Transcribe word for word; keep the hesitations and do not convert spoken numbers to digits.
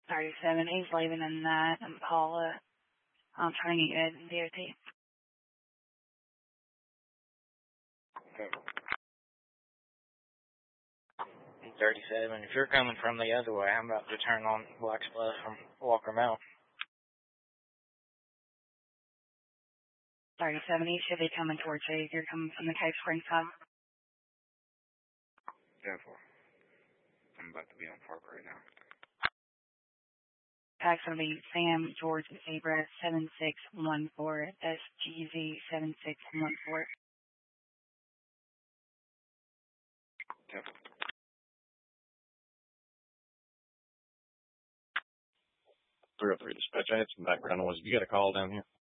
thirty-seven, he's leaving in that Impala. I'm trying to get you guys in D O T. Okay. thirty-seven, if you're coming from the other way, I'm about to turn on Black Spluff from Walker Mount. thirty-seven, he should be coming towards you. You're coming from the Cape Spring side. ten four. I'm about to be on park right now. That's going to be Sam George Zebra seven six one four, S G Z seven six one four. ten four. three oh three dispatch. I had some background noise. Have you got a call down here?